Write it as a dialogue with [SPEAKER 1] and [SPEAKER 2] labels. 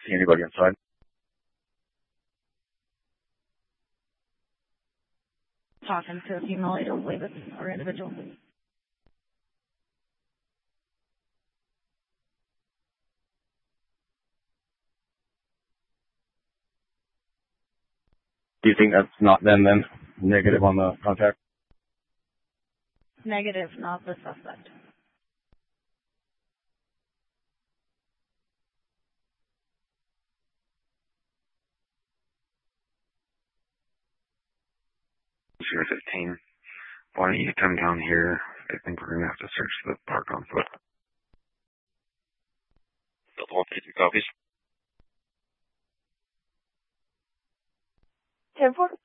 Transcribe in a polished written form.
[SPEAKER 1] see anybody inside.
[SPEAKER 2] Talking to a female, I don't believe it's our individual.
[SPEAKER 1] Do you think that's not them then? Negative on the contact?
[SPEAKER 2] Negative, not the suspect.
[SPEAKER 3] Zero 15. Why don't you come down here? I think we're going to have to search the park on foot.
[SPEAKER 1] Delta 152 copies.
[SPEAKER 2] 10-4.